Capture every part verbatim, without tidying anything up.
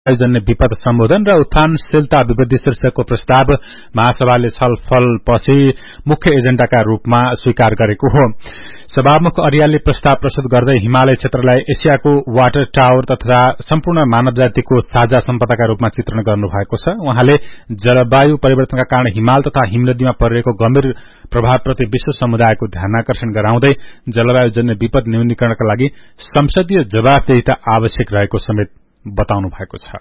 जन्य विपद सम्बोधन र उत्थानशीलता अभिवृद्धि शीर्षकको प्रस्ताव महासभाले छलफलपछि मुख्य एजेण्डाका रूपमा स्वीकार गरेको हो। सभामुख अर्यालले प्रस्ताव प्रस्तुत गर्दै हिमालय क्षेत्रलाई एसियाको वाटर टावर तथा सम्पूर्ण मानव जातिको साझा सम्पदाका रूपमा चित्रण गर्नुभएको छ। उहाँले जलवायु परिवर्तनका कारण हिमाल तथा हिमनदीमा परिरहेको गम्भीर प्रभावप्रति विश्व समुदायको ध्यानाकर्षण गराउँदै जलवायुजन्य विपद न्यूनीकरणका लागि संसदीय जवाफदेहिता आवश्यक रहेको समेत बताउनु भएको छ।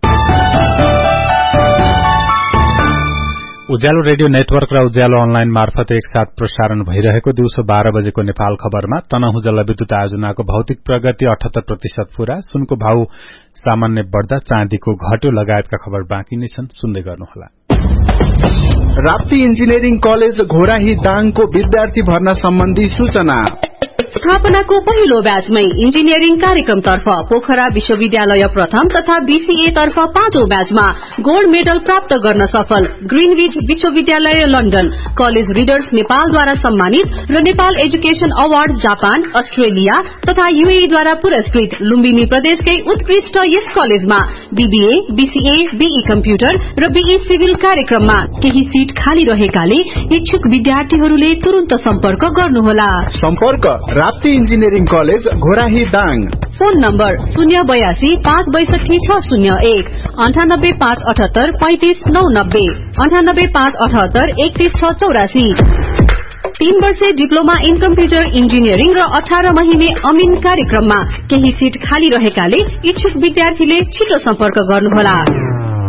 उज्यालो रेडियो नेटवर्क र उज्यालो अनलाइन मार्फत एकसाथ प्रसारण भइरहेको दिउँसो बाह्र बजेको नेपाल खबरमा तनहुँ जलविद्युत आयोजनाको भौतिक प्रगति अठहत्तर प्रतिशत पूरा, सुनको भाव सामान्य बढ़दा, चाँदीको घट्यो लगायतका खबर बाँकी नै छन्, सुन्दै गर्नुहोला। राप्ती इन्जिनियरिङ कलेज घोराही दाङको विद्यार्थी भर्ना सम्बन्धी सूचना। स्थापनाको पहिलो ब्याचमै इन्जिनियरिङ कार्यक्रमतर्फ पोखरा विश्वविद्यालय प्रथम तथा बीसीए तर्फ पाँचौं ब्याचमा गोल्ड मेडल प्राप्त गर्न सफल ग्रीनविच विश्वविद्यालय लन्डन, कलेज रिडर्स नेपालद्वारा सम्मानित र Nepal education award Japan, Australia तथा यूएईद्वारा पुरस्कृत लुम्बिनी प्रदेशकै उत्कृष्ट यस कलेजमा बीबीए, बीसीए, बीई कम्प्युटर र बीई सिभिल कार्यक्रममा केही सीट खाली रहेकाले इच्छुक विद्यार्थीहरूले तुरन्त सम्पर्क गर्नुहोला। सम्पर्क Rapti engineering college Ghorahi Dang. Phone number शून्य बयासी पाँच बैसठी छ शून्य एक, अन्ठानब्बे पाँच अठहत्तर पैंतिस नौ नब्बे, अन्ठानब्बे पाँच अठहत्तर एकतीस छ चौरासी। तीन वर्षे डिप्लोमा इन कम्प्युटर इन्जिनियरिङ र अठार महिने अमिन कार्यक्रममा केही सीट खाली रहेकाले इच्छुक विद्यार्थीले छिटो सम्पर्क गर्नुहोला।